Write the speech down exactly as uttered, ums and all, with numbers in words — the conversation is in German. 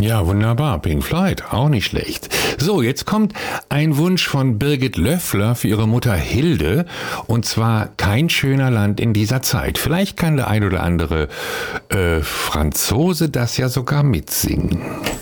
Ja, wunderbar. Pink Floyd, auch nicht schlecht. So, jetzt kommt ein Wunsch von Birgit Löffler für ihre Mutter Hilde. Und zwar Kein schöner Land in dieser Zeit. Vielleicht kann der ein oder andere äh, Franzose das ja sogar mitsingen.